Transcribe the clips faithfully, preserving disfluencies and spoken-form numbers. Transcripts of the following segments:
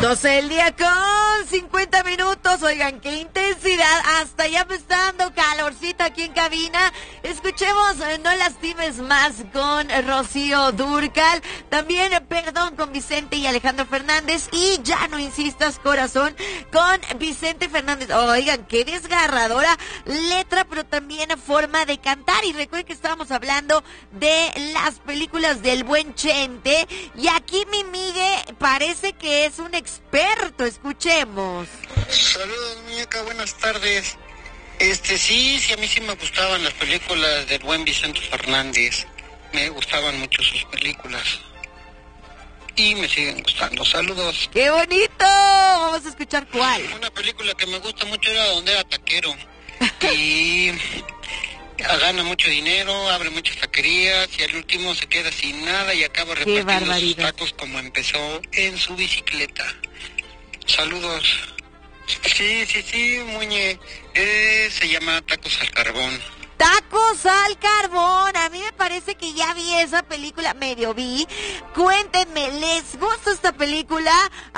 doce del día con cincuenta minutos. Oigan, qué intensidad. Hasta ya me está dando calorcito aquí en cabina. Escuchemos No Lastimes Más con Rocío Dúrcal. También Perdón con Vicente y Alejandro Fernández. Y Ya no insistas, corazón, con Vicente Fernández. Oigan, qué desgarradora letra, pero también forma de cantar. Y recuerden que estábamos hablando de las películas del buen Chente. Y aquí mi Migue parece que es un experto. Escuchemos. Saludos, muñeca, buenas tardes. Este, sí, sí, a mí sí me gustaban las películas del buen Vicente Fernández. Me gustaban mucho sus películas. Y me siguen gustando. Saludos. ¡Qué bonito! Vamos a escuchar cuál. Una película que me gusta mucho era Donde era taquero. Y gana mucho dinero, abre muchas taquerías y al último se queda sin nada y acaba repartiendo sus tacos como empezó en su bicicleta. Saludos. Sí, sí, sí, Muñe. Eh, se llama Tacos al Carbón. Tacos al Carbón. A mí me parece que ya vi esa película, medio vi. Cuéntenme, ¿les gusta esta película?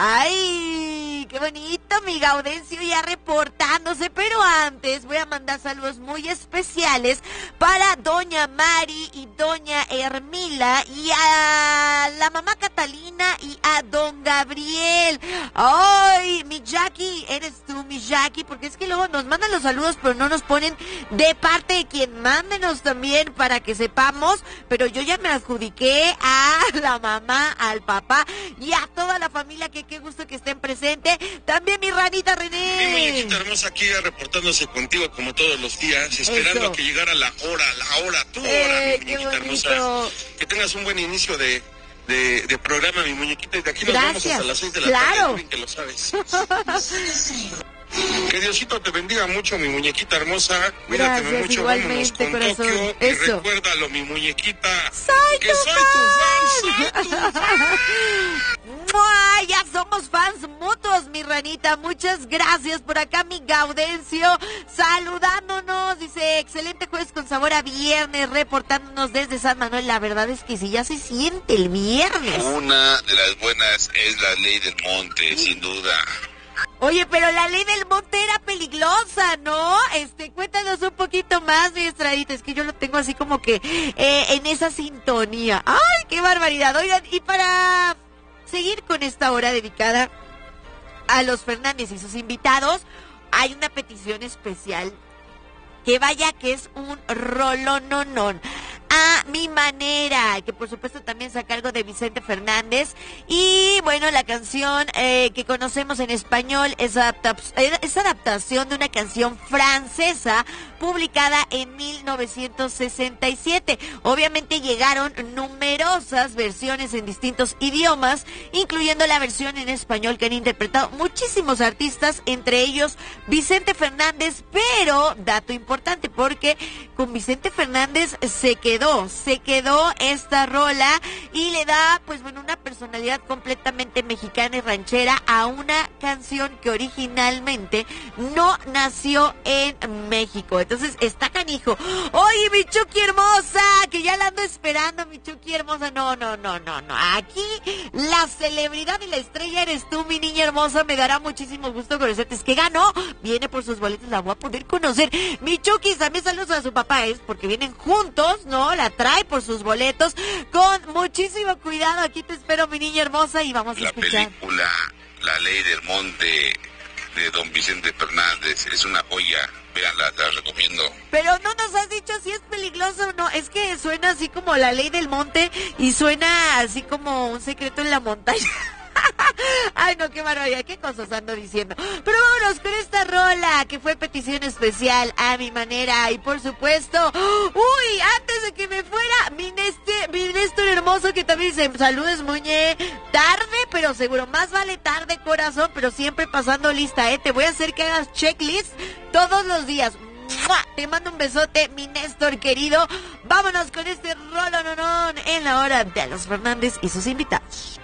Ay, qué bonito, mi Gaudencio ya reportándose. Pero antes voy a mandar saludos muy especiales para doña Mari y doña Hermila y a la mamá Catalina y a don Gabriel. Ay, mi Jackie, eres tú, mi Jackie, porque es que luego nos mandan los saludos pero no nos ponen de parte de quien. Mándenos también para que sepamos, pero yo ya me adjudiqué a la mamá, al papá y a toda la familia, que qué gusto que estén presentes. También mi ranita René. Mi muñequita hermosa aquí reportándose contigo como todos los días, esperando Eso. que llegara la hora, la hora, tu hora, eh, mi muñequita hermosa. Que tengas un buen inicio de, de, de programa, mi muñequita, y de aquí nos Gracias. vamos hasta las seis de la claro. tarde, que lo sabes. Que Diosito te bendiga mucho, mi muñequita hermosa. Cuídate Gracias, mucho, vámonos con corazón. Tokio. Y Eso. recuérdalo, mi muñequita. ¡Soy que tu soy fan! tu fan, soy tu fan. ¡Mua! Ya somos fans mutuos, mi ranita. Muchas gracias por acá, mi Gaudencio. Saludándonos, dice, excelente jueves con sabor a viernes, reportándonos desde San Manuel. La verdad es que sí, ya se siente el viernes. Una de las buenas es La Ley del Monte, sí. sin duda. Oye, pero La Ley del Monte era peligrosa, ¿no? Este, cuéntanos un poquito más, mi Estradita. Es que yo lo tengo así como que eh, en esa sintonía. ¡Ay, qué barbaridad! Oigan, y para seguir con esta hora dedicada a los Fernández y sus invitados, hay una petición especial. Que vaya que es un rolononón. A mi manera, que por supuesto también está a cargo de Vicente Fernández. Y bueno, la canción eh, que conocemos en español es, adapta es adaptación de una canción francesa publicada en mil novecientos sesenta y siete. Obviamente llegaron numerosas versiones en distintos idiomas, incluyendo la versión en español que han interpretado muchísimos artistas, entre ellos Vicente Fernández. Pero, dato importante, porque con Vicente Fernández se quedó Se quedó esta rola y le da, pues bueno, una personalidad completamente mexicana y ranchera a una canción que originalmente no nació en México. Entonces, está canijo. Oye, mi Chucky hermosa, que ya la ando esperando, mi Chucky hermosa. No, no, no, no, no. Aquí la celebridad y la estrella eres tú, mi niña hermosa. Me dará muchísimo gusto conocerte. Es que ganó, viene por sus boletos, la voy a poder conocer. Mi Chucky, también saludos a su papá, es porque vienen juntos, ¿no? La trae por sus boletos con muchísimo cuidado. Aquí te espero, mi niña hermosa, y vamos a la escuchar. La película La Ley del Monte de don Vicente Fernández es una joya. Véanla, la recomiendo. Pero no nos has dicho si es peligroso o no. Es que suena así como La Ley del Monte y suena así como Un secreto en la montaña. Ay, no, qué maravilla, qué cosas ando diciendo. Pero vámonos con esta rola que fue petición especial a mi manera. Y por supuesto, uy, antes de que me fuera, mi, Neste, mi Néstor hermoso, que también dice, saludos, Muñe, tarde, pero seguro, más vale tarde, corazón, pero siempre pasando lista, eh, te voy a hacer que hagas checklist todos los días. ¡Mua! Te mando un besote, mi Néstor querido. Vámonos con este rolononón en la hora de los Fernández y sus invitados.